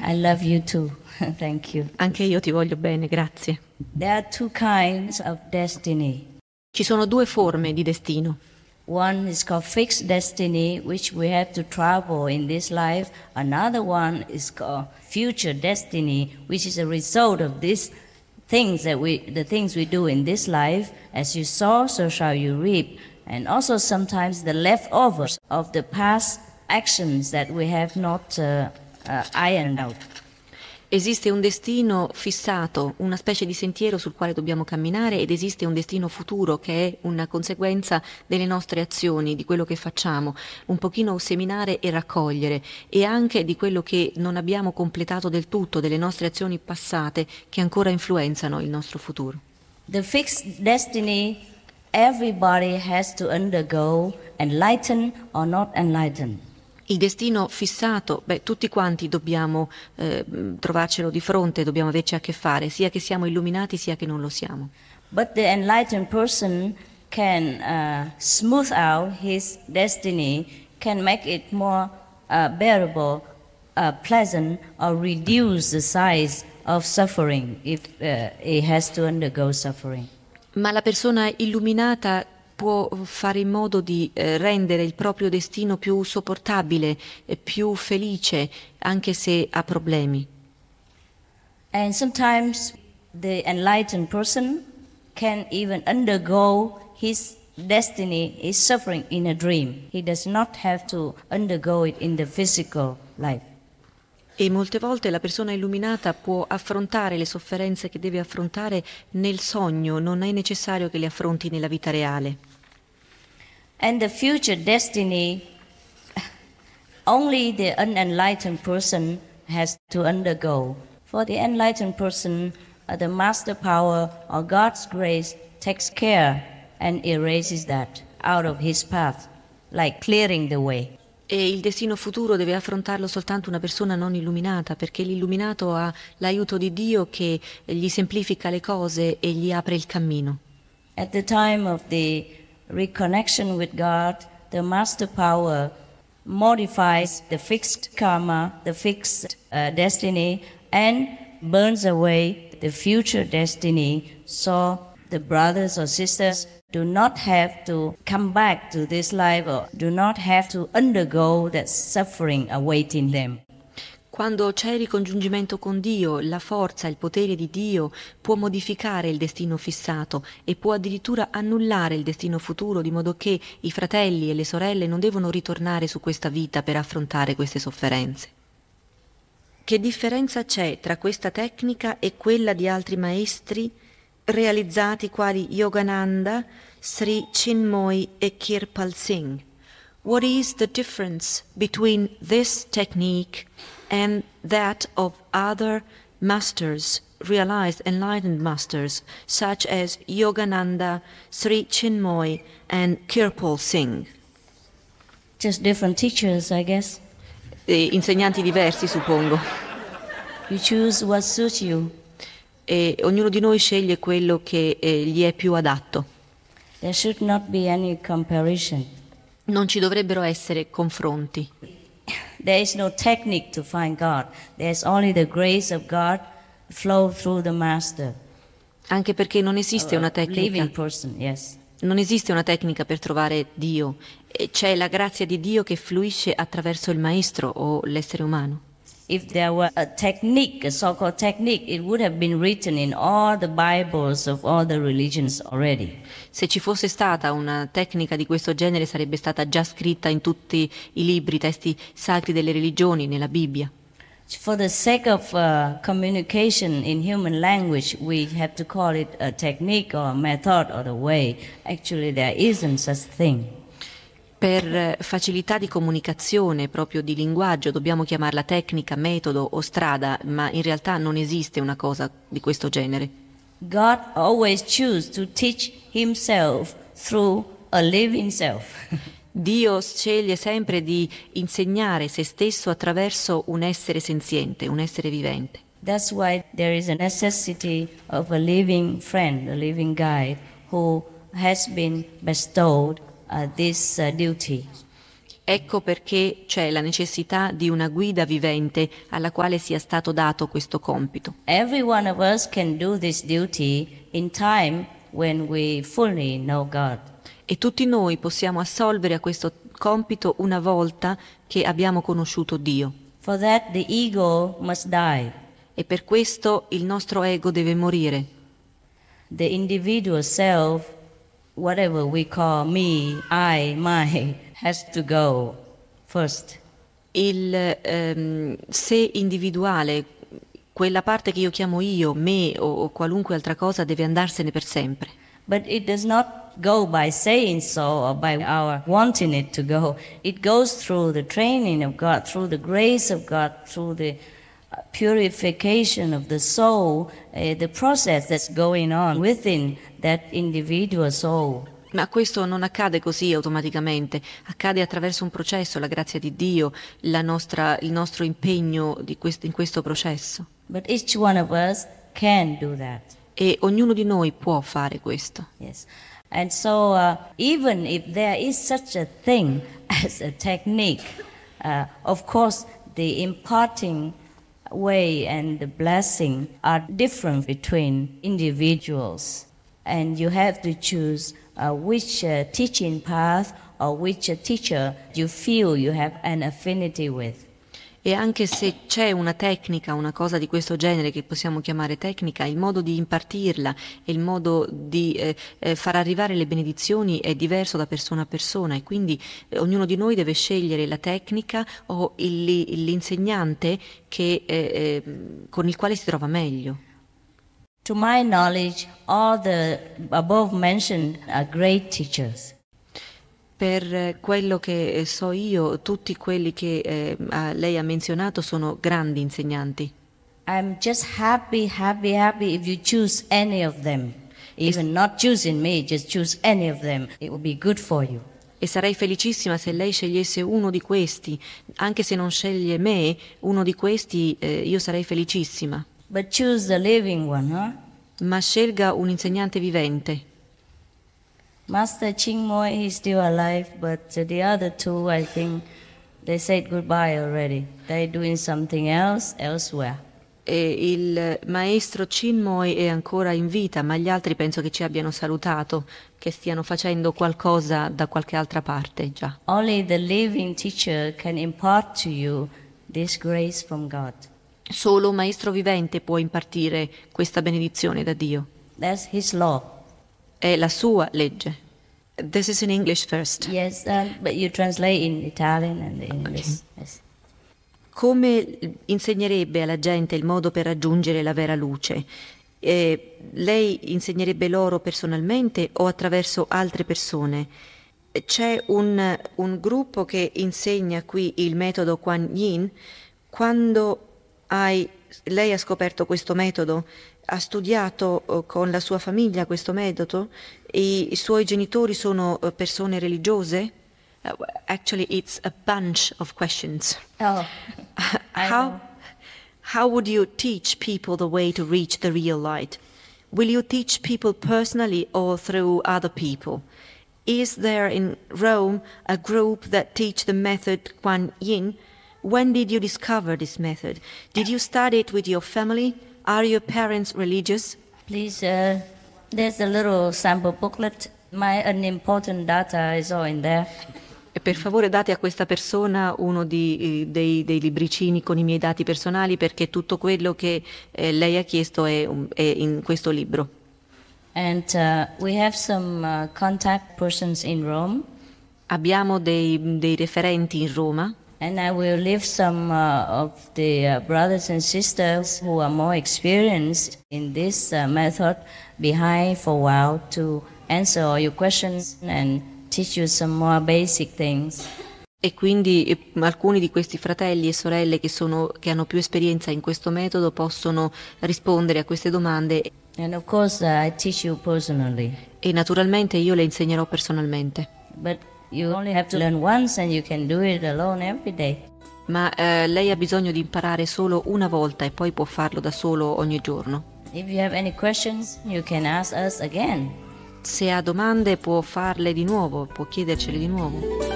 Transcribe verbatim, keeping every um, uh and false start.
I love you too. Thank you. Anche io ti voglio bene, grazie. There are two kinds of destiny. Ci sono due forme di destino. One is called fixed destiny, which we have to travel in this life. Another one is called future destiny, which is a result of these things that we, the things we do in this life. As you sow, so shall you reap. And also sometimes the leftovers of the past actions that we have not uh, uh, ironed out. Esiste un destino fissato, una specie di sentiero sul quale dobbiamo camminare, ed esiste un destino futuro che è una conseguenza delle nostre azioni, di quello che facciamo, un pochino seminare e raccogliere, e anche di quello che non abbiamo completato del tutto, delle nostre azioni passate che ancora influenzano il nostro futuro. The fixed destiny everybody has to undergo, enlightened or not enlightened. Il destino fissato, beh, tutti quanti dobbiamo eh, trovarcelo di fronte, dobbiamo averci a che fare, sia che siamo illuminati sia che non lo siamo. But the enlightened person can uh, smooth out his destiny, can make it more uh, bearable, uh, pleasant, or reduce the size of suffering if uh, he has to undergo suffering. Ma la persona illuminata può fare in modo di eh, rendere il proprio destino più sopportabile e più felice, anche se ha problemi. And sometimes the enlightened person can even undergo his destiny, his suffering in a dream. He does not have to undergo it in the physical life. E molte volte la persona illuminata può affrontare le sofferenze che deve affrontare nel sogno, non è necessario che le affronti nella vita reale. And the future destiny, only the unenlightened person has to undergo. For the enlightened person, uh, the master power or God's grace takes care and erases that out of his path, like clearing the way. E il destino futuro deve affrontarlo soltanto una persona non illuminata, perché l'illuminato ha l'aiuto di Dio che gli semplifica le cose e gli apre il cammino. At the time of the reconnection with God, the master power modifies the fixed karma, the fixed uh, destiny, and burns away the future destiny, so the brothers or sisters do not have to come back to this life or do not have to undergo that suffering awaiting them. Quando c'è il ricongiungimento con Dio, la forza, il potere di Dio può modificare il destino fissato e può addirittura annullare il destino futuro, di modo che i fratelli e le sorelle non devono ritornare su questa vita per affrontare queste sofferenze. Che differenza c'è tra questa tecnica e quella di altri maestri realizzati quali Yogananda, Sri Chinmoy e Kirpal Singh? What is the difference between this technique and that of other masters, realized enlightened masters, such as Yogananda, Sri Chinmoy and Kirpal Singh? Just different teachers, I guess. E insegnanti diversi, suppongo. You choose what suits you. E ognuno di noi sceglie quello che eh, gli è più adatto. There should not be any comparison. Non ci dovrebbero essere confronti. There is no technique to find God. There's only the grace of God flow through the master. Anche perché non esiste una tecnica. Living person, yes. Non esiste una tecnica per trovare Dio. E c'è la grazia di Dio che fluisce attraverso il maestro o l'essere umano. If there were a technique, a so-called technique, it would have been written in all the Bibles of all the religions already. Se ci fosse stata una tecnica di questo genere sarebbe stata già scritta in tutti i libri, i testi sacri delle religioni, nella Bibbia. For the sake of uh, communication in human language, we have to call it a technique or a method or a way. Actually, there isn't such thing. Per facilità di comunicazione, proprio di linguaggio, dobbiamo chiamarla tecnica, metodo o strada, ma in realtà non esiste una cosa di questo genere. God always chooses to teach himself through a living self. Dio sceglie sempre di insegnare se stesso attraverso un essere senziente, un essere vivente. That's why there is a necessity of a living friend, a living guide who has been bestowed Uh, this uh, duty. Ecco perché c'è la necessità di una guida vivente alla quale sia stato dato questo compito. Every one of us can do this duty in time when we fully know God. E tutti noi possiamo assolvere a questo compito una volta che abbiamo conosciuto Dio. For that the ego must die. E per questo il nostro ego deve morire. The individual self, whatever we call me, I, my, has to go first. Il ehm, sé individuale, quella parte che io chiamo io, me o, o qualunque altra cosa, deve andarsene per sempre. But it does not go by saying so or by our wanting it to go. It goes through the training of God, through the grace of God, through the purification of the soul, uh, the process that's going on within that individual soul. Ma questo non accade così automaticamente, accade attraverso un processo, la grazia di Dio, la nostra, il nostro impegno di questo, in questo processo. But each one of us can do that. E ognuno di noi può fare questo. Yes. And so uh, even if there is such a thing as a technique, uh, of course the imparting way and the blessing are different between individuals. And you have to choose uh, which uh, teaching path or which uh, teacher you feel you have an affinity with. E anche se c'è una tecnica, una cosa di questo genere che possiamo chiamare tecnica, il modo di impartirla e il modo di eh, eh, far arrivare le benedizioni è diverso da persona a persona e quindi eh, ognuno di noi deve scegliere la tecnica o il, l'insegnante che, eh, eh, con il quale si trova meglio. To my knowledge, all the above mentioned are great teachers. Per quello che so io, tutti quelli che eh, lei ha menzionato sono grandi insegnanti. I'm just happy, happy, happy if you choose any of them. Even not choosing me, just choose any of them. It will be good for you. E sarei felicissima se lei scegliesse uno di questi. Anche se non sceglie me, uno di questi, eh, io sarei felicissima. But choose the living one, huh? Ma scelga un insegnante vivente. Master Chingmoy is still alive, but the other two, I think, they said goodbye already. They're doing something else elsewhere. E il maestro Chinmoy è ancora in vita, ma gli altri penso che ci abbiano salutato, che stiano facendo qualcosa da qualche altra parte già. Only the living teacher can impart to you this grace from God. Solo un maestro vivente può impartire questa benedizione da Dio. That's his law. È la sua legge. This is in English first. Yes, uh, but you translate in Italian and English. Okay. Yes. Come insegnerebbe alla gente il modo per raggiungere la vera luce? Eh, lei insegnerebbe loro personalmente o attraverso altre persone? C'è un, un gruppo che insegna qui il metodo Kuan Yin. Quando hai, lei ha scoperto questo metodo, ha studiato uh, con la sua famiglia questo metodo, I, i suoi genitori sono uh, persone religiose? Uh, actually, it's a bunch of questions. Oh, I how, know. how would you teach people the way to reach the real light? Will you teach people personally or through other people? Is there in Rome a group that teach the method Kuan Yin? When did you discover this method? Did you study it with your family? Are your parents religious? Please, uh, there's a little sample booklet. My unimportant data is all in there. E per favore date a questa persona uno di, dei, dei libricini con i miei dati personali perché tutto quello che eh, lei ha chiesto è, è in questo libro. And uh, we have some uh, contact persons in Rome. Abbiamo dei, dei referenti in Roma. And I will leave some uh, of the uh, brothers and sisters who are more experienced in this uh, method behind for a while to answer all your questions and teach you some more basic things. E quindi eh, alcuni di questi fratelli e sorelle che, sono, che hanno più esperienza in questo metodo possono rispondere a queste domande. And of course uh, I teach you personally. E naturalmente io le insegnerò personalmente. But you only have to learn once and you can do it alone every day. Ma eh, lei ha bisogno di imparare solo una volta e poi può farlo da solo ogni giorno. If you have any questions, you can ask us again. Se ha domande può farle di nuovo, può chiedercele di nuovo.